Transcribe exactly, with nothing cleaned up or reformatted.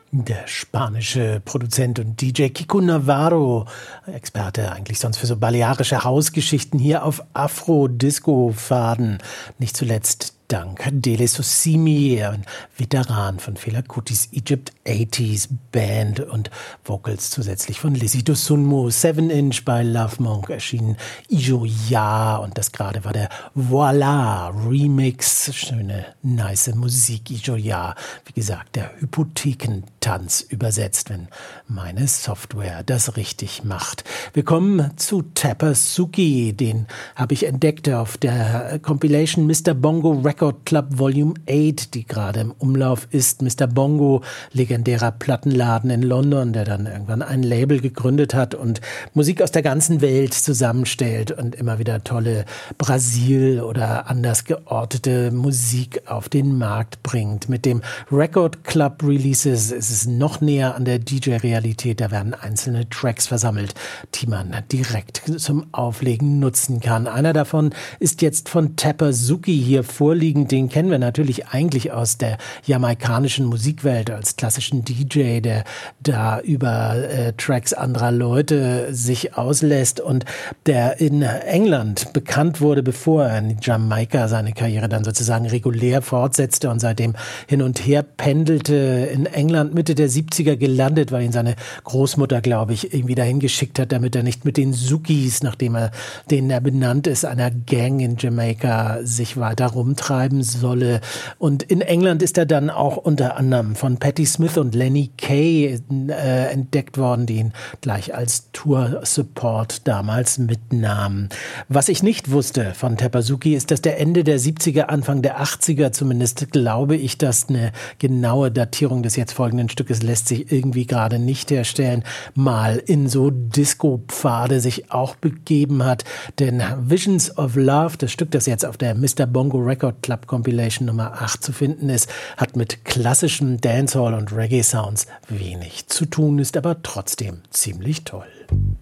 Der spanische Produzent und D J Kiko Navarro, Experte eigentlich sonst für so balearische Hausgeschichten, hier auf Afro-Disco-Faden. Nicht zuletzt dank Dele Sosimi, ein Veteran von Fela Kutis Egypt achtziger Band und Vocals zusätzlich von Lizzy Dosunmu. Seven Inch bei Love Monk erschienen Ijo Ya und das gerade war der Voila Remix. Schöne, nice Musik, Ijo Ya. Wie gesagt, der Hypothekentanz übersetzt, wenn meine Software das richtig macht. Wir kommen zu Tapasuki, den habe ich entdeckt auf der Compilation Mister Bongo Record Club Volume acht, die gerade im Umlauf ist. Mister Bongo, legendärer Plattenladen in London, der dann irgendwann ein Label gegründet hat und Musik aus der ganzen Welt zusammenstellt und immer wieder tolle Brasil- oder anders geortete Musik auf den Markt bringt. Mit dem Record Club Releases ist es noch näher an der D J-Realität. Da werden einzelne Tracks versammelt, die man direkt zum Auflegen nutzen kann. Einer davon ist jetzt von Tapasuki hier vorliegend. Den kennen wir natürlich eigentlich aus der jamaikanischen Musikwelt als klassischen D J, der da über äh, Tracks anderer Leute sich auslässt und der in England bekannt wurde, bevor er in Jamaika seine Karriere dann sozusagen regulär fortsetzte und seitdem hin und her pendelte. In England Mitte der siebziger gelandet, weil ihn seine Großmutter, glaube ich, irgendwie dahin geschickt hat, damit er nicht mit den Zoukis, nachdem er denen er benannt ist, einer Gang in Jamaika, sich weiter rumtreiben solle. Und in England ist er dann auch unter anderem von Patti Smith und Lenny Kaye äh, entdeckt worden, die ihn gleich als Tour-Support damals mitnahmen. Was ich nicht wusste von Tapasuki ist, dass der Ende der siebziger, Anfang der achtziger, zumindest glaube ich, dass eine genaue Datierung des jetzt folgenden Stückes lässt sich irgendwie gerade nicht herstellen, mal in so Disco-Pfade sich auch begeben hat. Denn Visions of Love, das Stück, das jetzt auf der Mister Bongo Record Club Compilation Nummer acht zu finden ist, hat mit klassischem Dancehall und Reggae-Sounds wenig zu tun, ist aber trotzdem ziemlich toll.